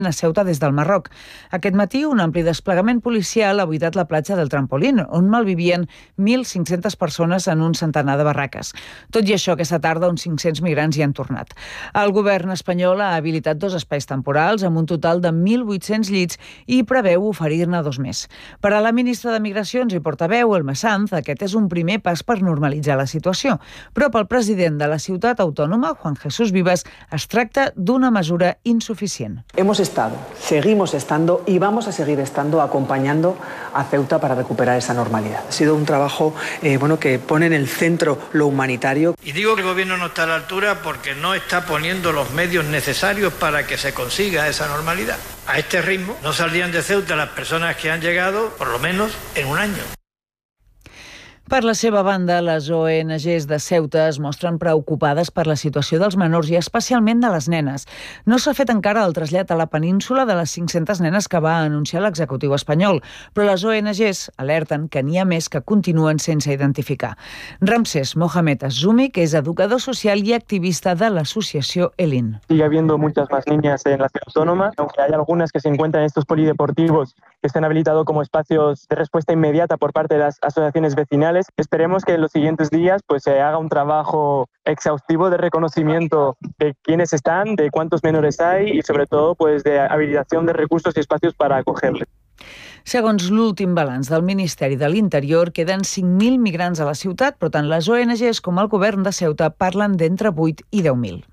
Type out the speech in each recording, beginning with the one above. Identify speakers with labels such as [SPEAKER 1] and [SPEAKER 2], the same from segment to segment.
[SPEAKER 1] a Ceuta des del Marroc. Aquest matí, un ampli desplegament policial ha buidat la platja del Trampolín, on malvivien 1.500 persones en un centenar de barraques. Tot i això, aquesta tarda uns 500 migrants hi han tornat. El govern espanyol ha habilitat 2 espais temporals amb un total de 1.800 llits i preveu oferir-ne 2 més. Per a la ministra de Migracions i portaveu, Elma Sanz, aquest és un primer pas per normalitzar la situació. Però pel president de la ciutat autònoma, Juan Jesús Vives, es tracta d'una mesura insuficient.
[SPEAKER 2] Seguimos estando y vamos a seguir estando acompañando a Ceuta para recuperar esa normalidad. Ha sido un trabajo que pone en el centro lo humanitario.
[SPEAKER 3] Y digo que el gobierno no está a la altura porque no está poniendo los medios necesarios para que se consiga esa normalidad. A este ritmo no saldrían de Ceuta las personas que han llegado por lo menos en un año.
[SPEAKER 1] Per la seva banda, les ONGs de Ceuta es mostren preocupades per la situació dels menors i especialment de les nenes. No s'ha fet encara el trasllat a la península de les 500 nenes que va anunciar l'executiu espanyol, però les ONGs alerten que n'hi ha més que continuen sense identificar. Ramsés Mohamed Azumi, que és educador social i activista de l'associació ELIN.
[SPEAKER 4] Sigue habiendo muchas más niñas en la ciudad autónoma, aunque hay algunas que se encuentran en estos polideportivos que están habilitados como espacios de respuesta inmediata por parte de las asociaciones vecinales. Esperemos que en los siguientes días se haga un trabajo exhaustivo de reconocimiento de quiénes están, de cuántos menores hay y sobre todo de habilitación de recursos y espacios para acogerles.
[SPEAKER 1] Segons l'últim balanç del Ministeri de l'Interior, queden 5.000 migrants a la ciutat, però tant les ONGs com el govern de Ceuta parlen d'entre 8 i 10.000.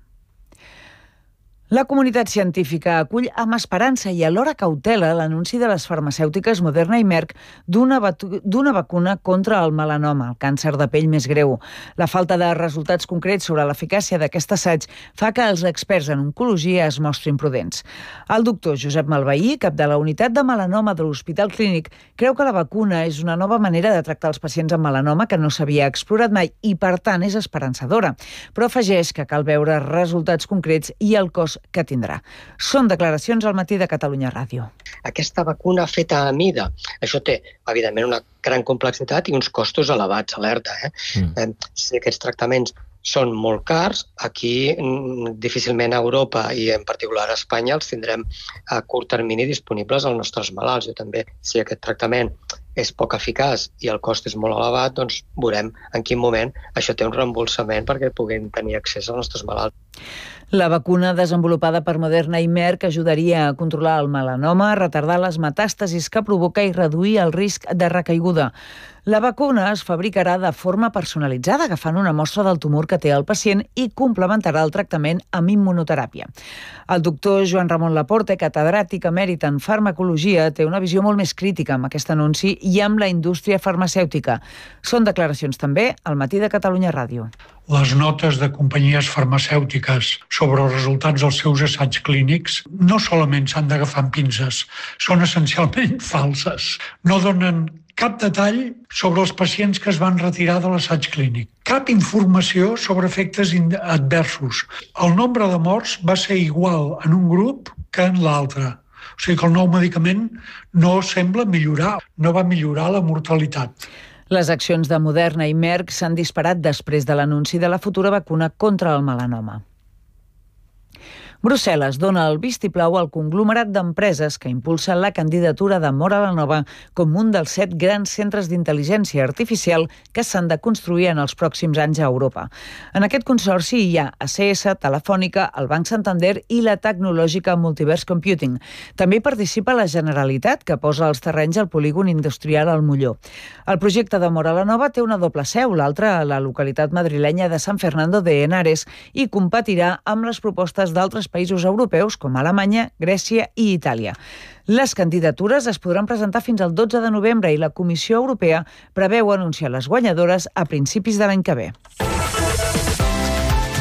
[SPEAKER 1] La comunitat científica acull amb esperança i alhora cautela l'anunci de les farmacèutiques Moderna i Merck d'una vacuna contra el melanoma, el càncer de pell més greu. La falta de resultats concrets sobre l'eficàcia d'aquest assaig fa que els experts en oncologia es mostrin prudents. El doctor Josep Malveí, cap de la unitat de melanoma de l'Hospital Clínic, creu que la vacuna és una nova manera de tractar els pacients amb melanoma que no s'havia explorat mai i, per tant, és esperançadora. Però afegeix que cal veure resultats concrets i el cost que tindrà. Són declaracions al Matí de Catalunya Ràdio.
[SPEAKER 5] Aquesta vacuna feta a mida, això té, evidentment, una gran complexitat i uns costos elevats, alerta. Si aquests tractaments són molt cars, aquí difícilment a Europa i en particular a Espanya els tindrem a curt termini disponibles als nostres malalts. Jo també, si aquest tractament és poc eficaç i el cost és molt elevat, doncs veurem en quin moment això té un reembolsament perquè puguin tenir accés als nostres malalts.
[SPEAKER 1] La vacuna desenvolupada per Moderna i Merck ajudaria a controlar el melanoma, a retardar les metàstasis que provoca i reduir el risc de recaiguda. La vacuna es fabricarà de forma personalitzada, agafant una mostra del tumor que té el pacient i complementarà el tractament amb immunoteràpia. El doctor Joan Ramon Laporte, catedràtic emèrit en farmacologia, té una visió molt més crítica amb aquest anunci i amb la indústria farmacèutica. Són declaracions també al Matí de Catalunya Ràdio.
[SPEAKER 6] Les notes de companyies farmacèutiques sobre els resultats dels seus assaigs clínics no solament s'han d'agafar amb pinces, són essencialment falses. No donen cap detall sobre els pacients que es van retirar de l'assaig clínic. Cap informació sobre efectes adversos. El nombre de morts va ser igual en un grup que en l'altre. O sigui que el nou medicament no sembla millorar, no va millorar la mortalitat.
[SPEAKER 1] Les accions de Moderna i Merck s'han disparat després de l'anunci de la futura vacuna contra el melanoma. Brussel·les dona el vistiplau al conglomerat d'empreses que impulsa la candidatura de Móra la Nova com un dels 7 grans centres d'intel·ligència artificial que s'han de construir en els pròxims anys a Europa. En aquest consorci hi ha ACS, Telefònica, el Banc Santander i la tecnològica Multiverse Computing. També hi participa la Generalitat, que posa els terrenys al polígon industrial al Molló. El projecte de Móra la Nova té una doble seu, l'altra a la localitat madrilenya de San Fernando de Henares, i competirà amb les propostes d'altres països europeus com Alemanya, Grècia i Itàlia. Les candidatures es podran presentar fins al 12 de novembre i la Comissió Europea preveu anunciar les guanyadores a principis de l'any que ve.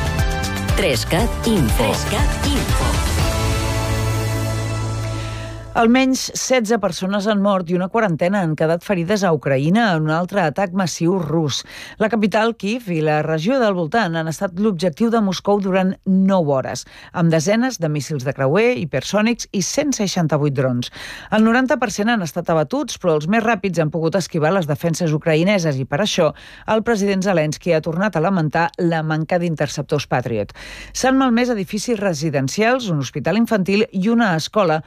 [SPEAKER 7] 3CAT Info.
[SPEAKER 1] Almenys 16 persones han mort i una quarantena han quedat ferides a Ucraïna en un altre atac massiu rus. La capital, Kíev, i la regió del voltant han estat l'objectiu de Moscou durant 9 hores, amb desenes de míssils de creuer, hipersònics i 168 drons. El 90% han estat abatuts, però els més ràpids han pogut esquivar les defenses ucraïneses i per això el president Zelensky ha tornat a lamentar la manca d'interceptors Patriot. S'han malmès edificis residencials, un hospital infantil i una escola,